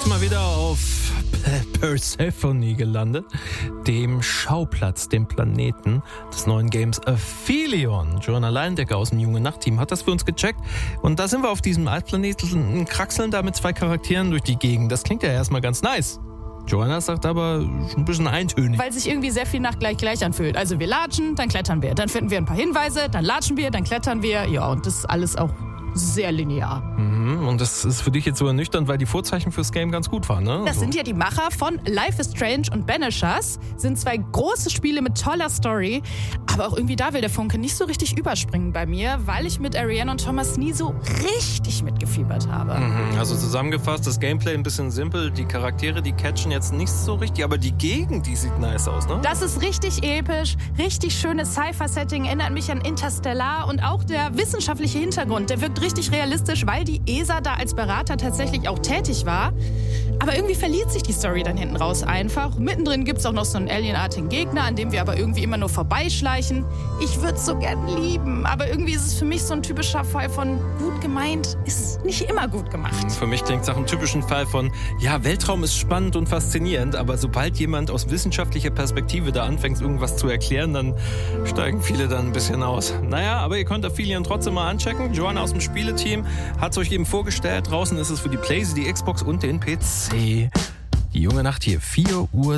heute mal wieder auf Persephone gelandet, dem Schauplatz, dem Planeten des neuen Games Aphelion. Joanna Leindecker aus dem Junge Nacht-Team hat das für uns gecheckt. Und da sind wir auf diesem Altplaneten, kraxeln da mit 2 Charakteren durch die Gegend. Das klingt ja erstmal ganz nice. Joanna sagt aber ein bisschen eintönig. Weil sich irgendwie sehr viel nach gleich anfühlt. Also wir latschen, dann klettern wir. Dann finden wir ein paar Hinweise, dann latschen wir, dann klettern wir. Ja, und das ist alles auch sehr linear. Und das ist für dich jetzt so ernüchternd, weil die Vorzeichen fürs Game ganz gut waren, ne? Das sind ja die Macher von Life is Strange und Banishers. Sind 2 große Spiele mit toller Story. Aber auch irgendwie da will der Funke nicht so richtig überspringen bei mir, weil ich mit Ariane und Thomas nie so richtig mitgefiebert habe. Also zusammengefasst, das Gameplay ein bisschen simpel, die Charaktere, die catchen jetzt nicht so richtig, aber die Gegend, die sieht nice aus, ne? Das ist richtig episch, richtig schönes Sci-Fi-Setting, erinnert mich an Interstellar und auch der wissenschaftliche Hintergrund, der wirkt richtig realistisch, weil die ESA da als Berater tatsächlich auch tätig war. Aber irgendwie verliert sich die Story dann hinten raus einfach. Mittendrin gibt's auch noch so einen alienartigen Gegner, an dem wir aber irgendwie immer nur vorbeischleichen. Ich würde es so gern lieben, aber irgendwie ist es für mich so ein typischer Fall von gut gemeint, ist nicht immer gut gemacht. Für mich klingt es nach einem typischen Fall von, ja, Weltraum ist spannend und faszinierend, aber sobald jemand aus wissenschaftlicher Perspektive da anfängt, irgendwas zu erklären, dann steigen viele dann ein bisschen aus. Naja, aber ihr könnt Aphelion trotzdem mal anchecken. Joanna aus dem Spieleteam hat es euch eben vorgestellt. Draußen ist es für die PlayStation, die Xbox und den PC. Die Junge Nacht hier, 4:07 Uhr.